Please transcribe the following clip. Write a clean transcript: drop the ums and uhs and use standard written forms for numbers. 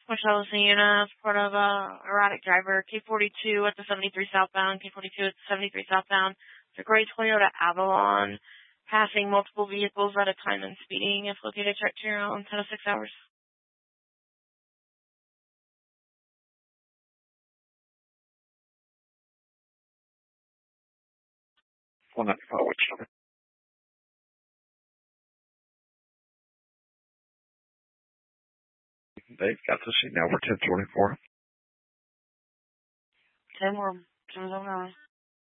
Marcellus Siena, support of erratic driver, K42 at the 73 southbound, K42 at the 73 southbound. It's a gray Toyota Avalon, passing multiple vehicles at a time and speeding. If located, check to your own 10 to 6 hours. 195, which number? They've got the seat now for 1024. 10 more.